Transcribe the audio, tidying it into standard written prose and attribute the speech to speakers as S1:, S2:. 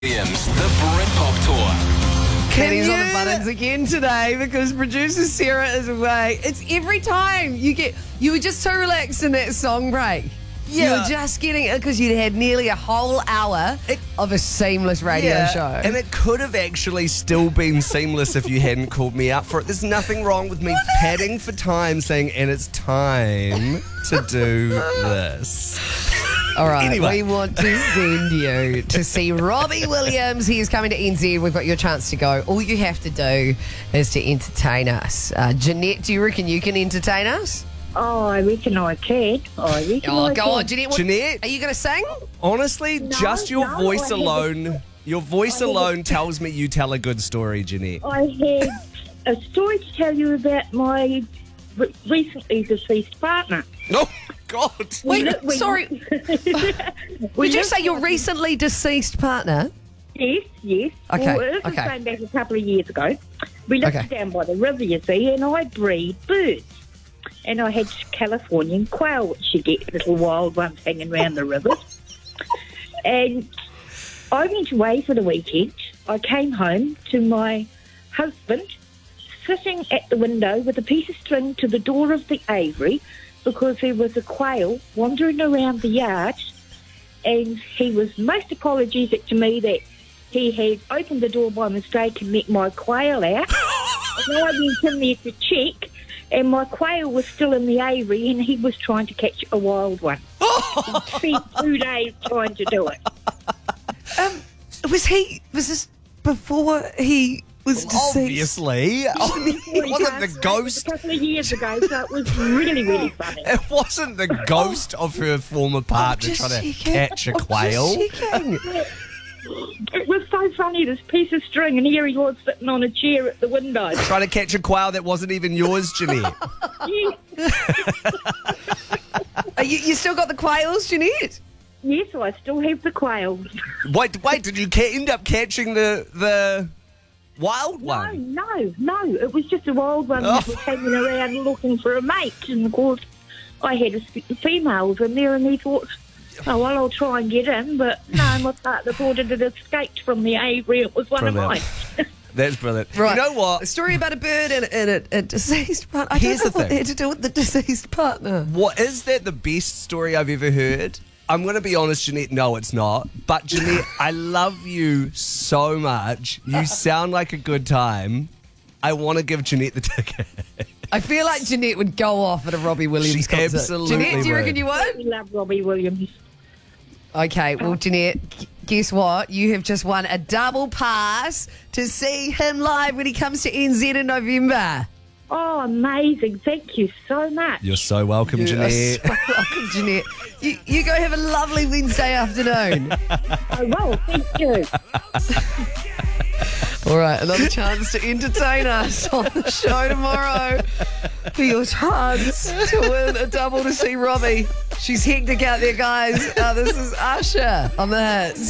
S1: Williams, the Britpop Tour.
S2: Kenny's on the buttons again today because producer Sarah is away. It's every time you were just so relaxed in that song break. You were just getting it because you'd had nearly a whole hour of a seamless radio show.
S3: And it could have actually still been seamless if you hadn't called me up for it. There's nothing wrong with me padding for time saying, and it's time to do this.
S2: All right,
S3: Anyway.
S2: we want to send you to see Robbie Williams. He is coming to NZ. We've got your chance to go. All you have to do is to entertain us. Jeanette, do you reckon you can entertain us?
S4: Oh, I reckon I can.
S2: Oh, go on, Jeanette.
S3: Jeanette?
S2: Are you going to sing?
S3: Honestly, just your
S4: no,
S3: voice
S4: I
S3: alone, tells me you tell a good story, Jeanette.
S4: I had a story to tell you about my recently deceased partner.
S3: Oh, God.
S2: Wait,
S4: we-
S2: sorry. Did you say your recently deceased partner?
S4: Yes.
S2: Okay,
S4: Well, this was
S2: okay.
S4: going back a couple of years ago. We lived
S2: Okay.
S4: down by the river, you see, and I breed birds. And I had Californian quail, which you get, little wild ones hanging around the rivers. And I went away for the weekend. I came home to my husband sitting at the window with a piece of string to the door of the aviary because there was a quail wandering around the yard, and he was most apologetic to me that he had opened the door by mistake and let my quail out. And I went in there to check, and my quail was still in the aviary, and he was trying to catch a wild one. He spent 2 days trying to do it.
S2: Was this before he was deceased?
S3: Obviously. It wasn't the
S4: It was
S3: ghost.
S4: a couple of years ago, so it was really, really funny.
S3: It wasn't the ghost of her former partner
S2: Just
S3: trying to
S2: checking.
S3: catch a quail.
S2: Just checking.
S4: It was so funny, this piece of string, and here he was sitting on a chair at the window.
S3: Trying to catch a quail that wasn't even yours, Jeanette.
S2: You still got the quails, Jeanette?
S4: Yes, I still have the quails.
S3: Wait, did you end up catching the wild one?
S4: No, it was just a wild one that was hanging around looking for a mate, and of course I had females in there, and he thought, oh, well, I'll try and get in, but no, my partner thought it had escaped from the aviary. It was one of
S3: Brilliant.
S4: mine.
S3: That's brilliant.
S2: Right.
S3: You know what?
S2: A story about a bird and a deceased partner. I
S3: Here's
S2: don't know
S3: the
S2: what
S3: thing.
S2: that had to do with the deceased partner.
S3: What is that the best story I've ever heard? I'm going to be honest, Jeanette, no, it's not. But, Jeanette, I love you so much. You sound like a good time. I want to give Jeanette the ticket.
S2: I feel like Jeanette would go off at a Robbie Williams
S3: She
S2: concert.
S3: absolutely
S2: Jeanette, do you
S3: would.
S2: reckon you would?
S4: We love Robbie Williams.
S2: Okay, well, Jeanette, guess what? You have just won a double pass to see him live when he comes to NZ in November.
S4: Oh, amazing. Thank you so much.
S3: You're so welcome,
S2: You are
S3: Jeanette.
S2: so welcome, Jeanette. You go have a lovely Wednesday afternoon.
S4: Oh, well, thank you.
S2: All right, another chance to entertain us on the show tomorrow for your chance to win a double to see Robbie. She's hectic out there, guys. This is Usher on the hits.